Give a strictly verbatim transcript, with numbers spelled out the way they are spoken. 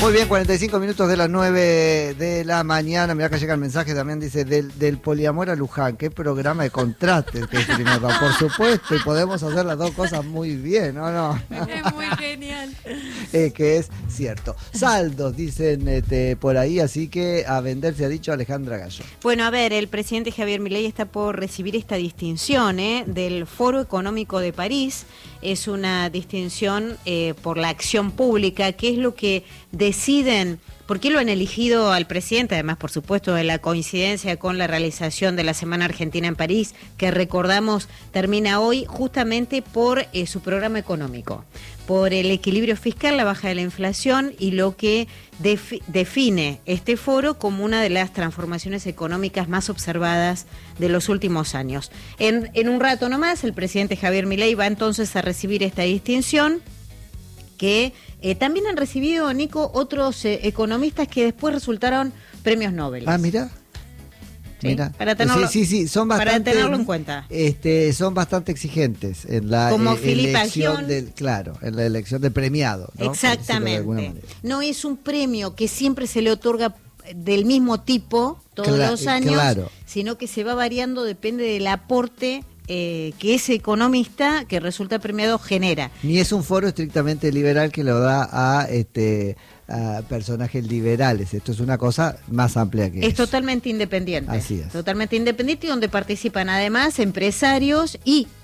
Muy bien, cuarenta y cinco minutos de las nueve de la mañana. Mirá que llega el mensaje también, dice, del, del poliamor a Luján. Qué programa de contrastes que es Primero. Por supuesto, y podemos hacer las dos cosas muy bien, ¿no? no? Es muy genial. Eh, que es cierto. Saldos, dicen este, por ahí, así que a vender se ha dicho Alejandra Gallo. Bueno, a ver, el presidente Javier Milei está por recibir esta distinción ¿eh? del Foro Económico de París. Es una distinción eh, por la acción pública, que es lo que deciden. ¿Por qué lo han elegido al presidente? Además, por supuesto, de la coincidencia con la realización de la Semana Argentina en París, que recordamos termina hoy justamente por eh, su programa económico, por el equilibrio fiscal, la baja de la inflación y lo que defi- define este foro como una de las transformaciones económicas más observadas de los últimos años. En, en un rato nomás, el presidente Javier Milei va entonces a recibir esta distinción, que eh, también han recibido, Nico, otros eh, economistas que después resultaron premios Nobel. Ah, mira. ¿Sí? Mira. Para tenerlo, sí, sí, sí, son bastante, para tenerlo en cuenta. Este, son bastante exigentes en la Como eh, Filipe elección Aghion. del, claro, en la elección del premiado, ¿no? Exactamente. No es un premio que siempre se le otorga del mismo tipo todos Cla- los años, claro. sino que se va variando, depende del aporte eh, que ese economista que resulta premiado genera. Ni es un foro estrictamente liberal que lo da a este a personajes liberales. Esto es una cosa más amplia que Es eso. totalmente independiente. Así es. Totalmente independiente, y donde participan además empresarios y